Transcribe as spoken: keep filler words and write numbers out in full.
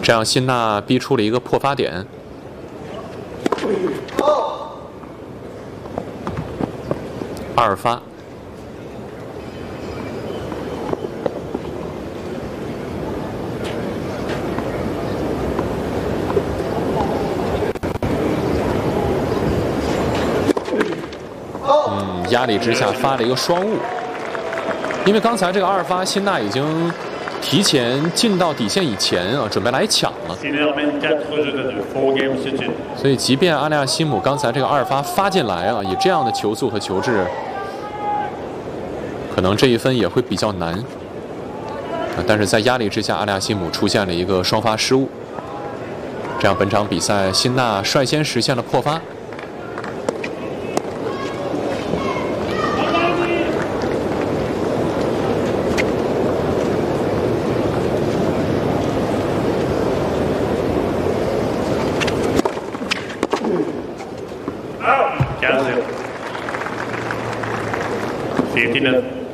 这样辛纳逼出了一个破发点。二发。 嗯，压力之下发了一个双误，因为刚才这个二发辛纳已经提前进到底线以前啊，准备来抢了。所以，即便阿利亚西姆刚才这个二发发进来啊，以这样的球速和球质，可能这一分也会比较难。啊，但是在压力之下，阿利亚西姆出现了一个双发失误，这样本场比赛辛纳率先实现了破发。 quinze zero. fifteen